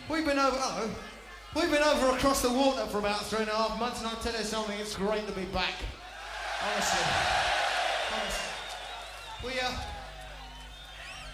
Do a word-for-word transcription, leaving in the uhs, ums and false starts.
We've been over, hello. We've been over across the water for about three and a half months, and I'll tell you something, it's great to be back. Honestly. Honestly. We, uh,